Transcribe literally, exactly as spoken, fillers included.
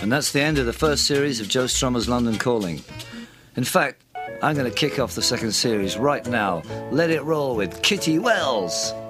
And that's the end of the first series of Joe Strummer's London Calling. In fact, I'm going to kick off the second series right now. Let it roll with Kitty Wells.